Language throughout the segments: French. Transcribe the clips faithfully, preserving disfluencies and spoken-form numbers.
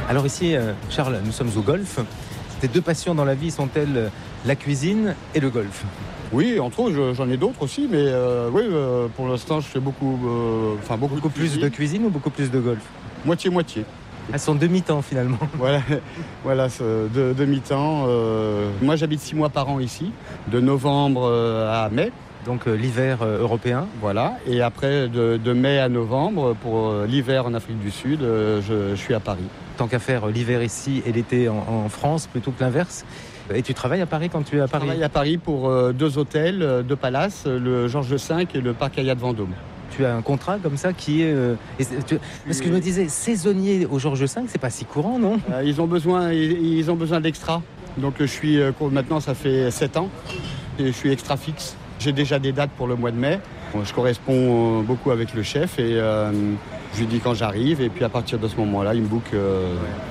Alors ici, euh, Charles, nous sommes au golf. Tes deux passions dans la vie sont-elles la cuisine et le golf? Oui, entre autres, j'en ai d'autres aussi, mais euh, oui, euh, pour l'instant, je fais beaucoup, euh, enfin beaucoup, Beaucoup de plus de cuisine ou beaucoup plus de golf? Moitié-moitié. Elles sont demi-temps finalement. Voilà, voilà ce- de demi-temps. euh, Moi, j'habite six mois par an ici, de novembre euh, à mai. Donc euh, l'hiver euh, européen. Voilà, et après, de, de mai à novembre, pour euh, l'hiver en Afrique du Sud, euh, je, je suis à Paris. Tant qu'à faire euh, l'hiver ici et l'été en, en France plutôt que l'inverse. Et tu travailles à Paris quand tu es à Je Paris? travaille à Paris pour euh, deux hôtels, euh, deux palaces, euh, le Georges cinq et le Parc Hyatt Vendôme. Tu as un contrat comme ça qui est... euh, et c'est- tu- Parce que je me disais, saisonnier au Georges cinq, c'est pas si courant, non? Euh, ils ont besoin, ils, ils ont besoin d'extra. Donc je suis, euh, maintenant ça fait sept ans, et je suis extra fixe. J'ai déjà des dates pour le mois de mai. Bon, je corresponds euh, beaucoup avec le chef et euh, je lui dis quand j'arrive. Et puis à partir de ce moment-là, il me book euh,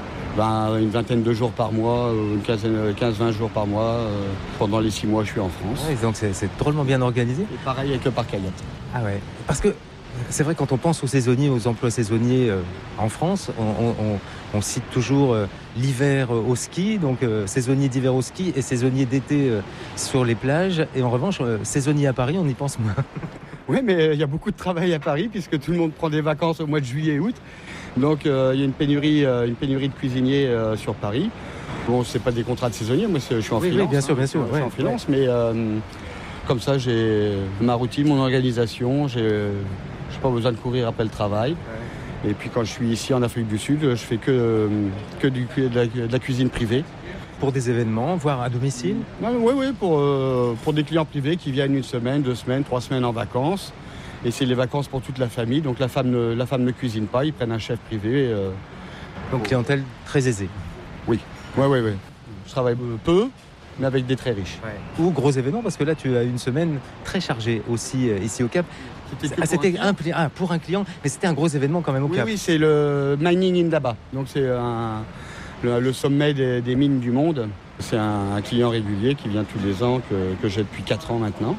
ben, une vingtaine de jours par mois, euh, une quinzaine, quinze vingt jours par mois. euh, pendant les six mois, je suis en France. Ouais, donc c'est c'est drôlement bien organisé. Et pareil avec le Parc Hyatt. Ah ouais. Parce que c'est vrai, quand on pense aux saisonniers, aux emplois saisonniers euh, en France, on, on- on- on cite toujours euh, l'hiver euh, au ski, donc euh, saisonnier d'hiver au ski et saisonnier d'été euh, sur les plages. Et en revanche, euh, saisonnier à Paris, on y pense moins. Oui, mais il y a beaucoup de travail à Paris puisque tout le monde prend des vacances au mois de juillet et août. Donc euh, il y a une pénurie, euh, une pénurie de cuisiniers euh, sur Paris. Bon, c'est pas des contrats de saisonniers, moi c'est- je suis en Oui, oui, freelance. bien sûr, hein, bien sûr, Je suis ouais, en freelance, mais euh, comme ça j'ai ma routine, mon organisation. J'ai j'ai pas besoin de courir après le travail. Et puis quand je suis ici en Afrique du Sud, je fais que, euh, que du, cu- de, la, de la cuisine privée. Pour des événements, voire à domicile. Oui, oui, pour, euh, pour des clients privés qui viennent une semaine, deux semaines, trois semaines en vacances. Et c'est les vacances pour toute la famille. Donc la femme ne, la femme ne cuisine pas, ils prennent un chef privé. euh, Donc clientèle très aisée. Oui, oui, oui, oui. Je travaille peu, mais avec des très riches. Ou gros événements, parce que là tu as une semaine très chargée aussi euh, ici au Cap. C'était que Ah, pour un c'était client. un, pli- ah, pour un client, mais c'était un gros événement quand même au Oui, Cap. oui, c'est le Mining Indaba. Donc c'est un- le, le sommet des, des mines du monde. C'est un, un client régulier qui vient tous les ans, que, que j'ai depuis quatre ans maintenant,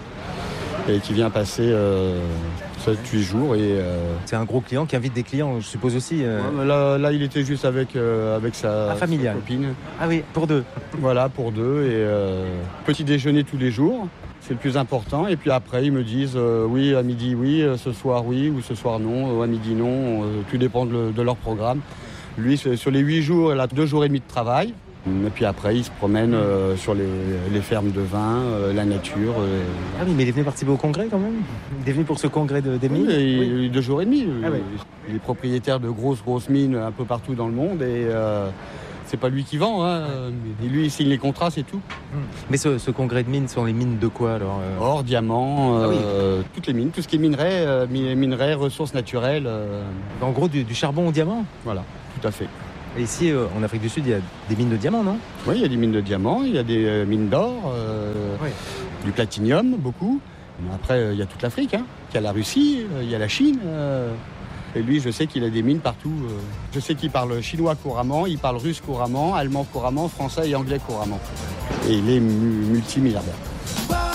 et qui vient passer euh, sept huit jours. Et, euh, C'est un gros client qui invite des clients, je suppose aussi. euh, ouais, mais là, là, il était juste avec, euh, avec sa, Ah, familial. sa copine. Ah oui, pour deux. Voilà, pour deux. Et euh, petit déjeuner tous les jours, c'est le plus important. Et puis après, ils me disent euh, oui, à midi, oui, euh, ce soir, oui, ou ce soir, non, euh, à midi, non. euh, tout dépend de, de leur programme. Lui, c'est- sur les huit jours, il a deux jours et demi de travail. Et puis après, il se promène euh, sur les, les fermes de vin, euh, la nature. euh. Ah oui, mais il est venu participer au congrès quand même. Il est venu pour ce congrès de, des Oui, mines. et Oui. il- deux jours et demi. Ah oui. Il est propriétaire de grosses, grosses mines un peu partout dans le monde. Et euh, c'est pas lui qui vend. Hein. Et lui, il signe les contrats, c'est tout. Mais ce, ce congrès de mines sont les mines de quoi alors euh Or, diamant, Ah oui. euh, toutes les mines, tout ce qui est minerai, euh, mi- minerai, ressources naturelles. euh, En gros, du, du charbon au diamant. voilà, tout à fait. Et ici, euh, en Afrique du Sud, il y a des mines de diamant, non? Oui, il y a des mines de diamants, il y a des euh, mines d'or, euh, Oui. du platinium, beaucoup. Après, euh, il y a toute l'Afrique. Hein. Il y a la Russie, euh, il y a la Chine. euh, et lui, je sais qu'il a des mines partout. euh. Je sais qu'il parle chinois couramment, il parle russe couramment, allemand couramment, français et anglais couramment. Et il est mu- multimilliardaire.